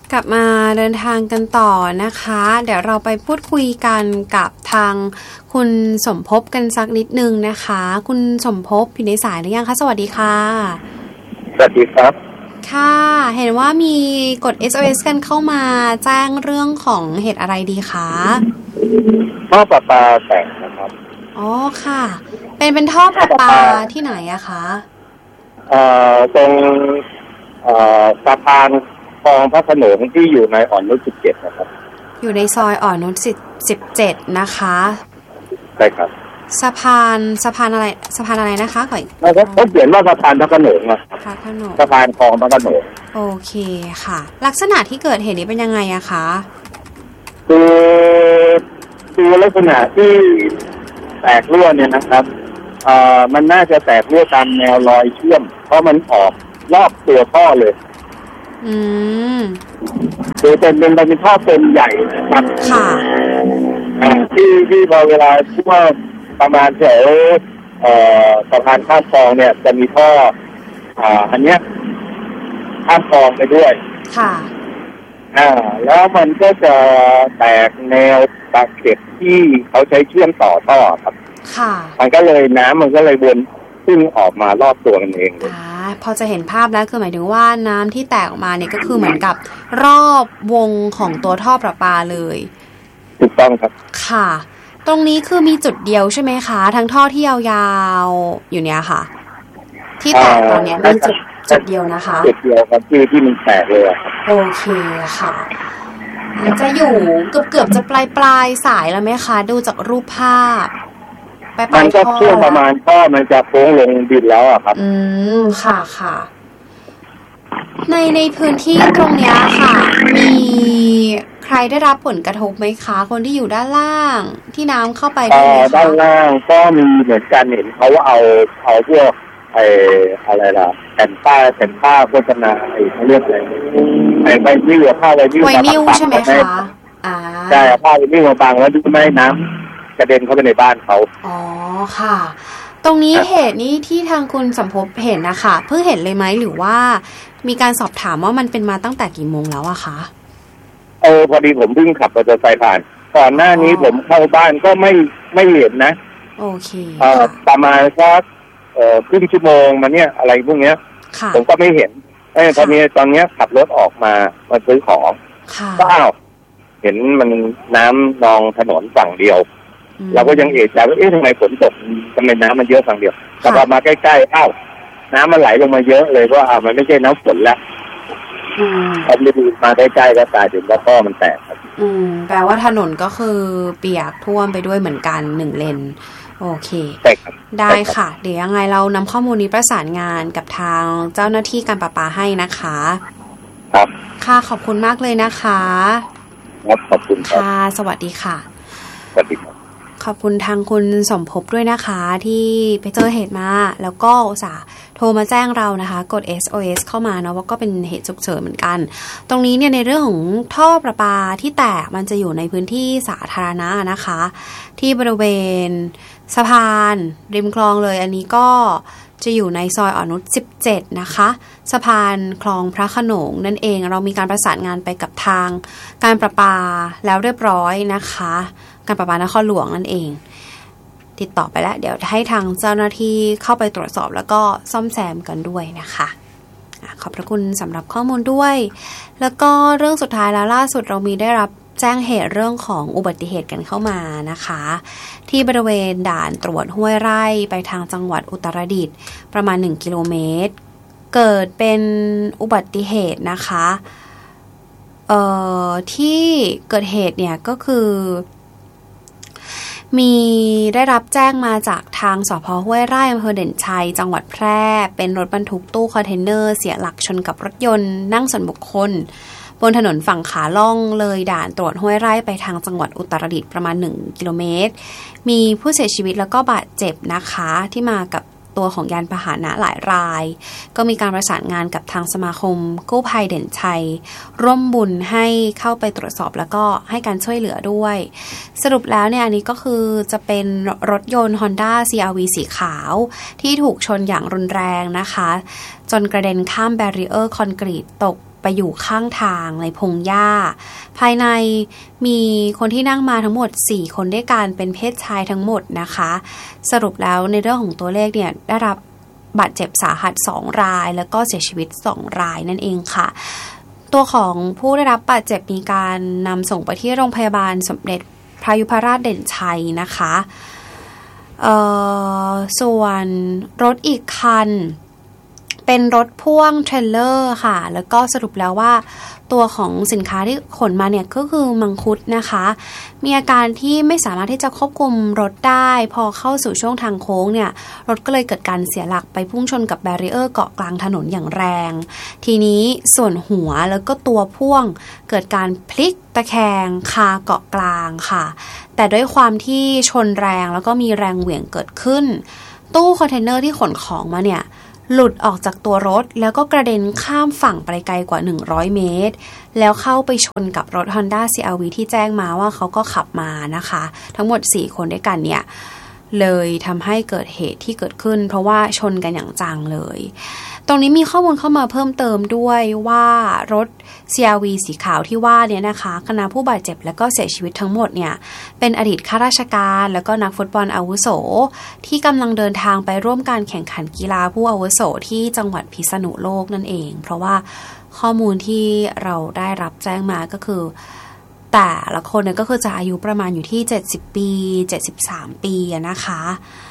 กลับมาเดินทางกันต่อนะคะเดี๋ยวเราไปพูดคุยกันกับทางคุณสมภพกันสักนิดนึงนะคะคุณสมภพอยู่ในสายหรือยังคะสวัสดีค่ะสวัสดีครับค่ะเห็นว่ามีกด SOS กันเข้ามาแจ้งเรื่องของเหตุอะไรดีคะท่อประปาแตกนะครับอ๋อค่ะเป็นท่อประปาที่ไหนอะคะตรงสะพานคลองพระโขนงที่อยู่ในอ่อนนุช17นะครับอยู่ในซอยอ่อนนุช17นะคะใช่ครับสะพานอะไรนะคะขออีกเขาเขียนว่าสะพานพระโขนงนะพระโขนงสะพานคลองพระโขนงโอเคค่ะลักษณะที่เกิดเหตุนี้เป็นยังไงอะคะคือลักษณะที่แตกรั่วเนี่ยนะครับมันน่าจะแตกรั่วตามแนวรอยเชื่อมเพราะมันออกรอบตัวท่อเลยโดยเป็นท่อเป็นใหญ่นะครับค่ะที่พอเวลาที่ว่าประมาณแถวสะพานข้ามคลองเนี่ยจะมีท่ออันเนี้ยข้ามคลองไปด้วยค่ะแล้วมันก็จะแตกแนวตะเข็บที่เขาใช้เชื่อมต่อท่อครับค่ะมันก็เลยน้ำมันก็เลยวนซึ่งออกมารอบตัวกันเองพอจะเห็นภาพแล้วคือหมายถึงว่าน้ำที่แตกออกมาเนี่ยก็คือเหมือนกับรอบวงของตัวท่อประปาเลยถูกต้องครับค่ะตรงนี้คือมีจุดเดียวใช่ไหมคะทั้งท่อที่ยาวๆอยู่เนี้ยค่ะที่แตกตอนนี้มีจุดเดียวนะคะจุดเดียวครับที่มันแตกเลยโอเคค่ะจะอยู่เกือบจะปลายสายแล้วไหมคะดูจากรูปภาพมันก็ช่วงประมาณท่อมันจะโค้งลงดินแล้วอะครับค่ะในพื้นที่ตรงเนี้ยค่ะมีใครได้รับผลกระทบไหมคะคนที่อยู่ด้านล่างที่น้ำเข้าไปได้ไหมคะด้านล่างก็มีเหมือนกันเห็นเขาว่าเอาพวกอะไรล่ะแผ่นป้าโฆษณาเขาเรียกอะไรไวนิลผ้าไวนิลใช่ไหมคะใช่ผ้าไวนิลมาบังแล้วดูไม่น้ำกระเด็นเข้าไปในบ้านเขาอ๋อค่ะตรงนี้เหตุนี้ที่ทางคุณสมภพเห็นนะคะเพิ่งเห็นเลยไหมหรือว่ามีการสอบถามว่ามันเป็นมาตั้งแต่กี่โมงแล้วอะคะพอดีผมเพิ่งขับมอเตอร์ไซค์ผ่านก่อนหน้านี้ผมเข้าบ้านก็ไม่เห็นนะโอเคประมาณสักครึ่งชั่วโมงมาเนี่ยอะไรพวกเนี้ยผมก็ไม่เห็นตอนนี้ขับรถออกมาซื้อของก็เห็นมันน้ำนองถนนฝั่งเดียวเราก็ยังเอะใจว่าทำไมฝนตกทำไมน้ำมันเยอะฝั่งเดียวแต่พอมาใกล้ๆน้ำมันไหลลงมาเยอะเลยว่ามันไม่ใช่น้ำฝนแล้วพอมาใกล้ๆก็กลายเป็นว่าท่อมันแตกครับแปลว่าถนนก็คือเปียกท่วมไปด้วยเหมือนกัน1 เลนโอเคได้ค่ะเดี๋ยวยังไงเรานำข้อมูลนี้ประสานงานกับทางเจ้าหน้าที่การประปาให้นะคะครับค่ะขอบคุณมากเลยนะคะครับขอบคุณค่ะสวัสดีค่ะสวัสดีครับขอบคุณทางคุณสมภพด้วยนะคะที่ไปเจอเหตุมาแล้วก็อุตส่าห์โทรมาแจ้งเรานะคะกด SOS เข้ามาเนาะว่าก็เป็นเหตุฉุกเฉินเหมือนกันตรงนี้เนี่ยในเรื่องของท่อประปาที่แตกมันจะอยู่ในพื้นที่สาธารณะนะคะที่บริเวณสะพานริมคลองเลยอันนี้ก็จะอยู่ในซอยอ่อนนุช17นะคะสะพานคลองพระโขนงนั่นเองเรามีการประสานงานไปกับทางการประปาแล้วเรียบร้อยนะคะการประปานครหลวงนั่นเองติดต่อไปแล้วเดี๋ยวให้ทางเจ้าหน้าที่เข้าไปตรวจสอบแล้วก็ซ่อมแซมกันด้วยนะคะขอบพระคุณสำหรับข้อมูลด้วยแล้วก็เรื่องสุดท้ายแล้วล่าสุดเรามีได้รับแจ้งเหตุเรื่องของอุบัติเหตุกันเข้ามานะคะที่บริเวณด่านตรวจห้วยไร่ไปทางจังหวัดอุตรดิตถ์ประมาณ1 กิโลเมตรเกิดเป็นอุบัติเหตุนะคะที่เกิดเหตุเนี่ยก็คือมีได้รับแจ้งมาจากทางสภ.ห้วยไร่อำเภอเด่นชัยจังหวัดแพร่เป็นรถบรรทุกตู้คอนเทนเนอร์เสียหลักชนกับรถยนต์นั่งส่วนบุคคลบนถนนฝั่งขาล่องเลยด่านตรวจห้วยไร่ไปทางจังหวัดอุตรดิตถ์ประมาณ1 กิโลเมตรมีผู้เสียชีวิตแล้วก็บาดเจ็บนะคะที่มากับตัวของยานพาหนะหลายรายก็มีการประสานงานกับทางสมาคมกู้ภัยเด่นชัยร่วมบุญให้เข้าไปตรวจสอบแล้วก็ให้การช่วยเหลือด้วยสรุปแล้วเนี่ยอันนี้ก็คือจะเป็นรถยนต์ Honda CR-V สีขาวที่ถูกชนอย่างรุนแรงนะคะจนกระเด็นข้ามแบรีเออร์คอนกรีตตกไปอยู่ข้างทางในพงหญ้าภายในมีคนที่นั่งมาทั้งหมด4คนด้วยกันเป็นเพศชายทั้งหมดนะคะสรุปแล้วในเรื่องของตัวเลขเนี่ยได้รับบาดเจ็บสาหัส2รายแล้วก็เสียชีวิต2รายนั่นเองค่ะตัวของผู้ได้รับบาดเจ็บมีการนำส่งไปที่โรงพยาบาลสมเด็จพระยุพราชเด่นชัยนะคะส่วนรถอีกคันเป็นรถพ่วงเทรลเลอร์ค่ะแล้วก็สรุปแล้วว่าตัวของสินค้าที่ขนมาเนี่ยก็คือมังคุดนะคะมีอาการที่ไม่สามารถที่จะควบคุมรถได้พอเข้าสู่ช่วงทางโค้งเนี่ยรถก็เลยเกิดการเสียหลักไปพุ่งชนกับแบรีเออร์เกาะกลางถนนอย่างแรงทีนี้ส่วนหัวแล้วก็ตัวพ่วงเกิดการพลิกตะแคงคาเกาะกลางค่ะแต่ด้วยความที่ชนแรงแล้วก็มีแรงเหวี่ยงเกิดขึ้นตู้คอนเทนเนอร์ที่ขนของมาเนี่ยหลุดออกจากตัวรถแล้วก็กระเด็นข้ามฝั่งไปไกลกว่า100เมตรแล้วเข้าไปชนกับรถ Honda CR-V ที่แจ้งมาว่าเขาก็ขับมานะคะทั้งหมด4คนด้วยกันเนี่ยเลยทำให้เกิดเหตุที่เกิดขึ้นเพราะว่าชนกันอย่างจังเลยตรงนี้มีข้อมูลเข้ามาเพิ่มเติมด้วยว่ารถ CR-V สีขาวที่ว่าเนี่ยนะคะคณะผู้บาดเจ็บและก็เสียชีวิตทั้งหมดเนี่ยเป็นอดีตข้าราชการแล้วก็นักฟุตบอลอาวุโสที่กำลังเดินทางไปร่วมการแข่งขันกีฬาผู้อาวุโสที่จังหวัดพิษณุโลกนั่นเองเพราะว่าข้อมูลที่เราได้รับแจ้งมาก็คือแต่ละคนเนี่ยก็คือจะอายุประมาณอยู่ที่70ปี73ปีนะคะ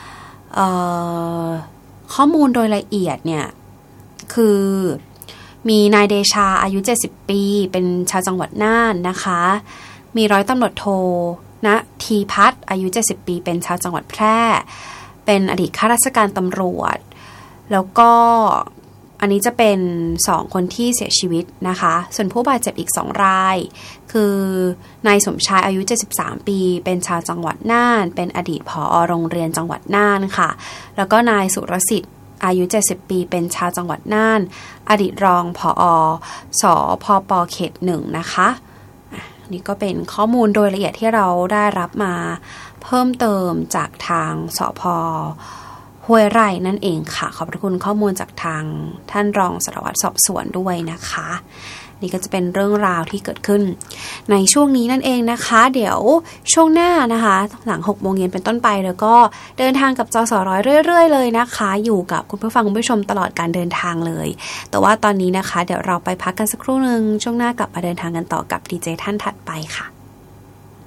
ข้อมูลโดยละเอียดเนี่ยคือมีนายเดชาอายุ70ปีเป็นชาวจังหวัดน่านนะคะมีร้อยตำรวจโทณทีพัฒน์อายุ70ปีเป็นชาวจังหวัดแพร่เป็นอดีตข้าราชการตำรวจแล้วก็อันนี้จะเป็น2คนที่เสียชีวิตนะคะส่วนผู้บาดเจ็บอีก2รายคือนายสมชายอายุ73ปีเป็นชาวจังหวัดน่านเป็นอดีตผอ.โรงเรียนจังหวัดน่านค่ะแล้วก็นายสุรสิทธิ์อายุ70ปีเป็นชาวจังหวัดน่านอดีตรองผอ.สพป.เขต1นะคะนี่ก็เป็นข้อมูลโดยละเอียดที่เราได้รับมาเพิ่มเติมจากทางสพ.ห้วยไร่นั่นเองค่ะขอบพระคุณข้อมูลจากทางท่านรองสารวัตรสอบสวนด้วยนะคะนี่ก็จะเป็นเรื่องราวที่เกิดขึ้นในช่วงนี้นั่นเองนะคะเดี๋ยวช่วงหน้านะคะหลัง 6 โมงเย็นเป็นต้นไปแล้วก็เดินทางกับจสร้อยเรื่อยๆเลยนะคะอยู่กับคุณผู้ฟังคุณผู้ชมตลอดการเดินทางเลยแต่ว่าตอนนี้นะคะเดี๋ยวเราไปพักกันสักครู่นึงช่วงหน้ากลับมาเดินทางกันต่อกับดีเจท่านถัดไปค่ะ